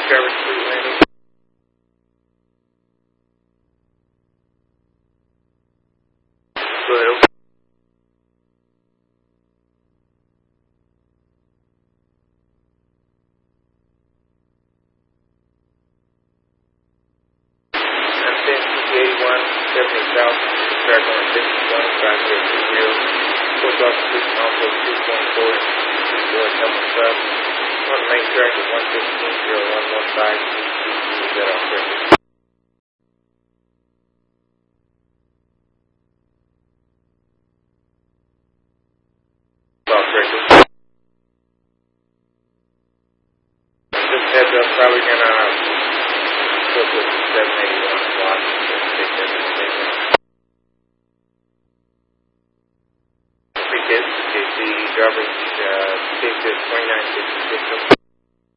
Trevor Street landing. Good. I'm saying CT81, 70 South, track on 51, 530. Post office street, also 2.4, 2.4, Temple South. On the main track is 115.0115. Is that off record? Off record. Just heads up, probably gonna put the 781 block. Take that in the